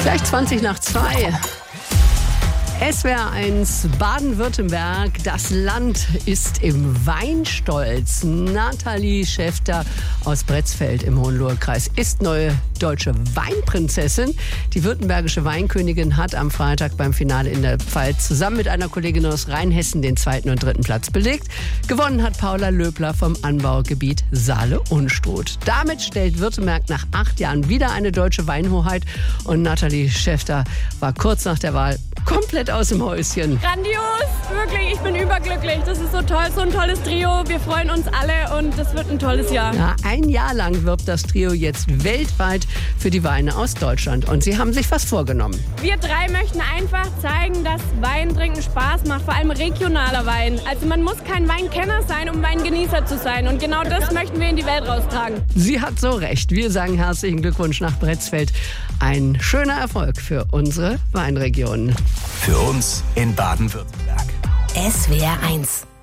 Gleich 20 nach 2. SWR 1 Baden-Württemberg, das Land ist im Weinstolz. Nathalie Schäfter aus Bretzfeld im Hohenlohe-Kreis ist neue deutsche Weinprinzessin. Die württembergische Weinkönigin hat am Freitag beim Finale in der Pfalz zusammen mit einer Kollegin aus Rheinhessen den 2. und 3. Platz belegt. Gewonnen hat Paula Löbler vom Anbaugebiet Saale-Unstrut. Damit stellt Württemberg nach 8 Jahren wieder eine deutsche Weinhoheit. Und Nathalie Schäfter war kurz nach der Wahl komplett aus dem Häuschen. Grandios, wirklich, ich bin überglücklich. Das ist so toll, so ein tolles Trio. Wir freuen uns alle und das wird ein tolles Jahr. Ja, ein Jahr lang wirbt das Trio jetzt weltweit für die Weine aus Deutschland. Und sie haben sich was vorgenommen. Wir 3 möchten einfach zeigen, dass Wein trinken Spaß macht, vor allem regionaler Wein. Also man muss kein Weinkenner sein, um Weingenießer zu sein. Und genau das möchten wir in die Welt raustragen. Sie hat so recht. Wir sagen herzlichen Glückwunsch nach Bretzfeld. Ein schöner Erfolg für unsere Weinregion. Für uns in Baden-Württemberg. SWR 1